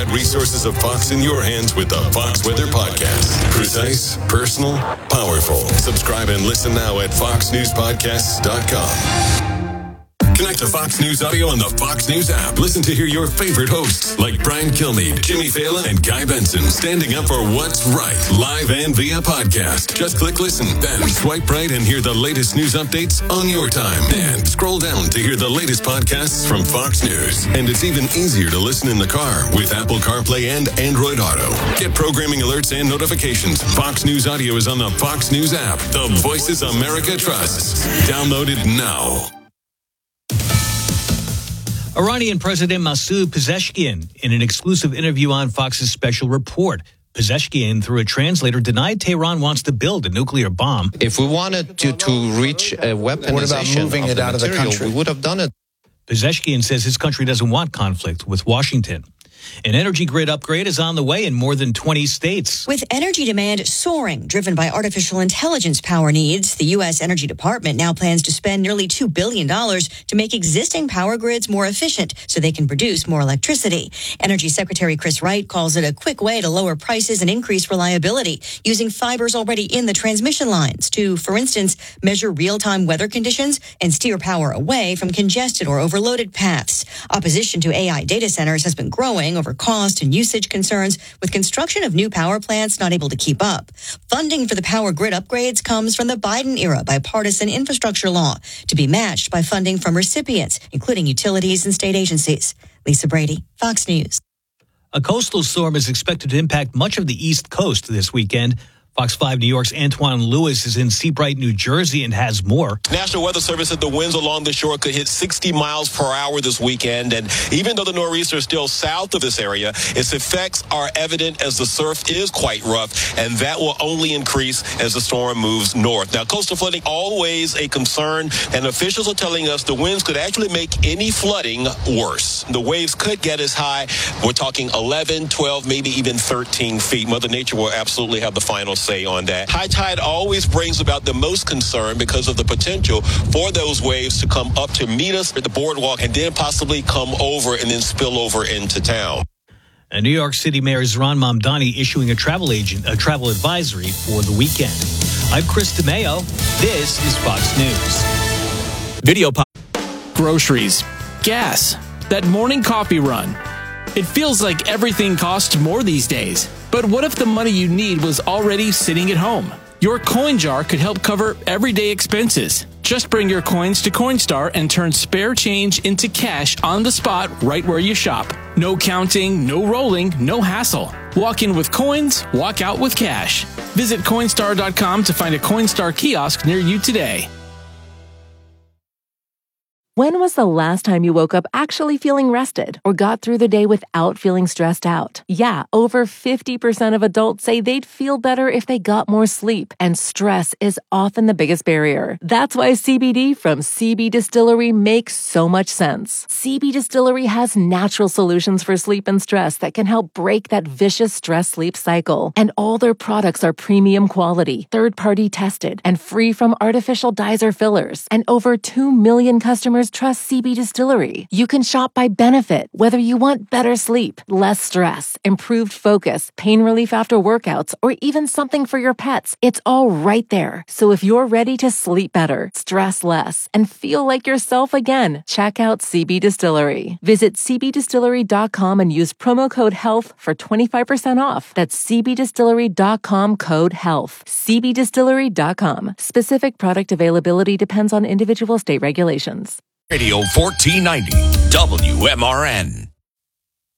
got resources of Fox in your hands with the Fox Weather Podcast. Precise, personal, powerful. Subscribe and listen now at foxnewspodcasts.com. Connect to Fox News Audio on the Fox News app. Listen to hear your favorite hosts like Brian Kilmeade, Jimmy Fallon, and Guy Benson standing up for what's right, live and via podcast. Just click listen, then swipe right and hear the latest news updates on your time. And scroll down to hear the latest podcasts from Fox News. And it's even easier to listen in the car with Apple CarPlay and Android Auto. Get programming alerts and notifications. Fox News Audio is on the Fox News app. The Voices America trusts. Download it now. Iranian President Masoud Pezeshkian, in an exclusive interview on Fox's Special Report, Pezeshkian, through a translator, denied Tehran wants to build a nuclear bomb. If we wanted to reach a weaponization moving of it the out material, of the country? we would have done it. Pezeshkian says his country doesn't want conflict with Washington. An energy grid upgrade is on the way in more than 20 states. With energy demand soaring, driven by artificial intelligence power needs, the U.S. Energy Department now plans to spend nearly $2 billion to make existing power grids more efficient so they can produce more electricity. Energy Secretary Chris Wright calls it a quick way to lower prices and increase reliability, using fibers already in the transmission lines to, for instance, measure real-time weather conditions and steer power away from congested or overloaded paths. Opposition to AI data centers has been growing over cost and usage concerns, with construction of new power plants not able to keep up. Funding for the power grid upgrades comes from the Biden-era bipartisan infrastructure law, to be matched by funding from recipients, including utilities and state agencies. Lisa Brady, Fox News. A coastal storm is expected to impact much of the East Coast this weekend. Fox 5 New York's Antoine Lewis is in Seabright, New Jersey, and has more. National Weather Service said the winds along the shore could hit 60 miles per hour this weekend. And even though the nor'easter is still south of this area, its effects are evident as the surf is quite rough. And that will only increase as the storm moves north. Now, coastal flooding always a concern. And officials are telling us the winds could actually make any flooding worse. The waves could get as high. We're talking 11, 12, maybe even 13 feet. Mother Nature will absolutely have the final say on that. High tide always brings about the most concern because of the potential for those waves to come up to meet us at the boardwalk and then possibly come over and then spill over into town. And New York City Mayor Zohran Mamdani issuing a travel advisory for the weekend. I'm Chris DeMeo. This is Fox News. Groceries, gas, that morning coffee run. It feels like everything costs more these days. But what if the money you need was already sitting at home? Your coin jar could help cover everyday expenses. Just bring your coins to Coinstar and turn spare change into cash on the spot right where you shop. No counting, no rolling, no hassle. Walk in with coins, walk out with cash. Visit Coinstar.com to find a Coinstar kiosk near you today. When was the last time you woke up actually feeling rested or got through the day without feeling stressed out? Yeah, over 50% of adults say they'd feel better if they got more sleep, and stress is often the biggest barrier. That's why CBD from CB Distillery makes so much sense. CB Distillery has natural solutions for sleep and stress that can help break that vicious stress-sleep cycle. And all their products are premium quality, third-party tested, and free from artificial dyes or fillers. And over 2 million customers trust CB Distillery. You can shop by benefit, whether you want better sleep, less stress, improved focus, pain relief after workouts, or even something for your pets. It's all right there. So if you're ready to sleep better, stress less, and feel like yourself again, check out CB Distillery. Visit cbdistillery.com and use promo code HEALTH for 25% off. That's cbdistillery.com code HEALTH. cbdistillery.com. Specific product availability depends on individual state regulations. Radio 1490 WMRN.